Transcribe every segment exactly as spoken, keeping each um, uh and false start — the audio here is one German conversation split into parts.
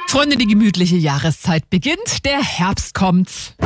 Freunde, die gemütliche Jahreszeit beginnt. Der Herbst kommt.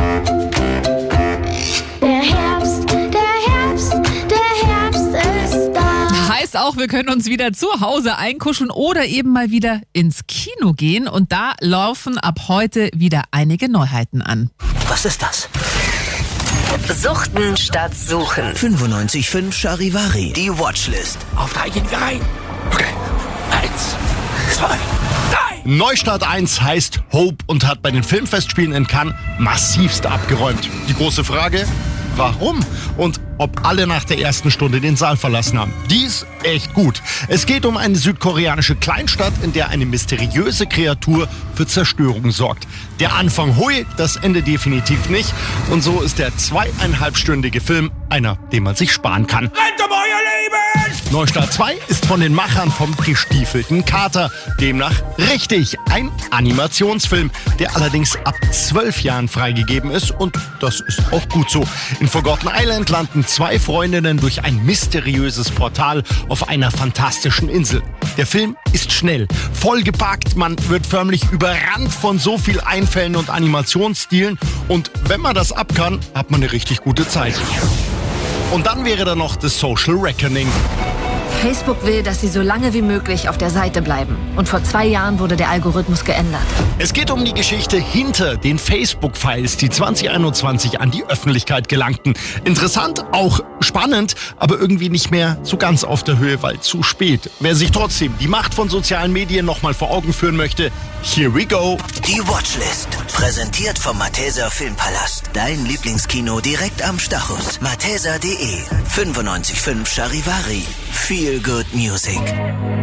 Der Herbst, der Herbst, der Herbst ist da. Heißt auch, wir können uns wieder zu Hause einkuscheln oder eben mal wieder ins Kino gehen. Und da laufen ab heute wieder einige Neuheiten an. Was ist das? Suchten statt Suchen. fünfundneunzig Komma fünf Charivari. Die Watchlist. Auf drei gehen wir rein. Okay. Eins, zwei, drei. Neustart eins heißt Hope und hat bei den Filmfestspielen in Cannes massivst abgeräumt. Die große Frage, warum? Und ob alle nach der ersten Stunde den Saal verlassen haben. Die ist echt gut. Es geht um eine südkoreanische Kleinstadt, in der eine mysteriöse Kreatur für Zerstörung sorgt. Der Anfang hui, das Ende definitiv nicht. Und so ist der zweieinhalbstündige Film einer, den man sich sparen kann. Rennt um euer Leben! Neustart zwei ist von den Machern vom Bestiefelten Kater. Demnach richtig ein Animationsfilm, der allerdings ab zwölf Jahren freigegeben ist. Und das ist auch gut so. In Forgotten Island landen zwei Freundinnen durch ein mysteriöses Portal auf einer fantastischen Insel. Der Film ist schnell, vollgepackt, man wird förmlich überrannt von so viel Einfällen und Animationsstilen. Und wenn man das ab kann, hat man eine richtig gute Zeit. Und dann wäre da noch The Social Reckoning. Facebook will, dass sie so lange wie möglich auf der Seite bleiben. Und vor zwei Jahren wurde der Algorithmus geändert. Es geht um die Geschichte hinter den Facebook-Files, die zwanzig einundzwanzig an die Öffentlichkeit gelangten. Interessant, auch spannend, aber irgendwie nicht mehr so ganz auf der Höhe, weil zu spät. Wer sich trotzdem die Macht von sozialen Medien nochmal vor Augen führen möchte, here we go. Die Watchlist. Präsentiert vom Malteser Filmpalast. Dein Lieblingskino direkt am Stachus. malteser punkt de. fünfundneunzig Komma fünf Charivari. Feel good music.